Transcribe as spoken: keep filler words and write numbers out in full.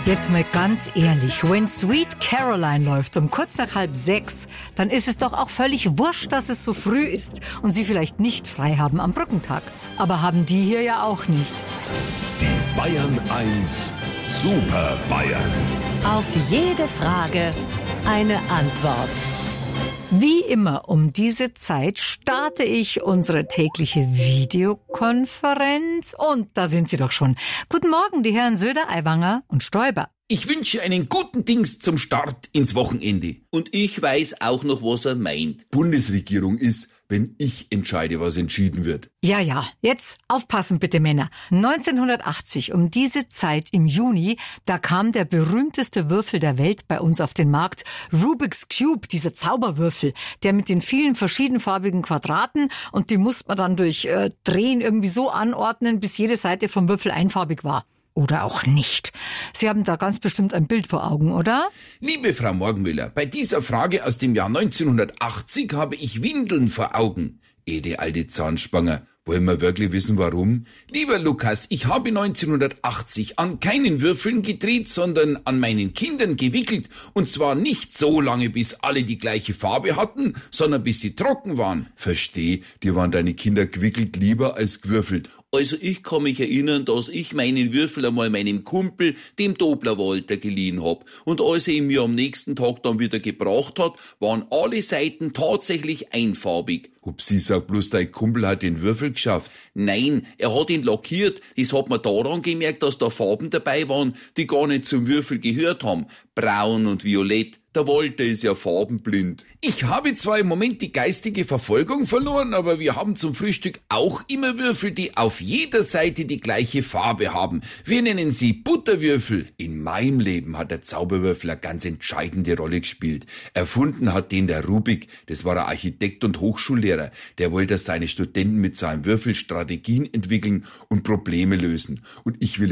Jetzt mal ganz ehrlich, wenn Sweet Caroline läuft um kurz nach halb sechs, dann ist es doch auch völlig wurscht, dass es so früh ist und Sie vielleicht nicht frei haben am Brückentag. Aber haben die hier ja auch nicht. Die Bayern eins Super Bayern. Auf jede Frage eine Antwort. Wie immer um diese Zeit starte ich unsere tägliche Videokonferenz und da sind sie doch schon. Guten Morgen, die Herren Söder, Aiwanger und Stoiber. Ich wünsche einen guten Dings zum Start ins Wochenende. Und ich weiß auch noch, was er meint. Bundesregierung ist, wenn ich entscheide, was entschieden wird. Ja, ja, jetzt aufpassen bitte, Männer. neunzehnhundertachtzig, um diese Zeit im Juni, da kam der berühmteste Würfel der Welt bei uns auf den Markt, Rubik's Cube, dieser Zauberwürfel, der mit den vielen verschiedenfarbigen Quadraten, und die musste man dann durch äh, Drehen irgendwie so anordnen, bis jede Seite vom Würfel einfarbig war. Oder auch nicht. Sie haben da ganz bestimmt ein Bild vor Augen, oder? Liebe Frau Morgenmüller, bei dieser Frage aus dem Jahr neunzehnhundertachtzig habe ich Windeln vor Augen. Ede alte Zahnspanger, wollen wir wirklich wissen, warum? Lieber Lukas, ich habe neunzehnhundertachtzig an keinen Würfeln gedreht, sondern an meinen Kindern gewickelt. Und zwar nicht so lange, bis alle die gleiche Farbe hatten, sondern bis sie trocken waren. Versteh, dir waren deine Kinder gewickelt lieber als gewürfelt. Also ich kann mich erinnern, dass ich meinen Würfel einmal meinem Kumpel, dem Dobler Walter, geliehen hab. Und als er ihn mir am nächsten Tag dann wieder gebracht hat, waren alle Seiten tatsächlich einfarbig. Upsi, sag bloß, dein Kumpel hat den Würfel geschafft. Nein, er hat ihn lackiert. Das hat man daran gemerkt, dass da Farben dabei waren, die gar nicht zum Würfel gehört haben. Braun und Violett. Der Walter ist ja farbenblind. Ich habe zwar im Moment die geistige Verfolgung verloren, aber wir haben zum Frühstück auch immer Würfel, die auf jeder Seite die gleiche Farbe haben. Wir nennen sie Butterwürfel. In meinem Leben hat der Zauberwürfel eine ganz entscheidende Rolle gespielt. Erfunden hat den der Rubik, das war ein Architekt und Hochschullehrer. Der wollte, dass seine Studenten mit seinem Würfel Strategien entwickeln und Probleme lösen. Und ich will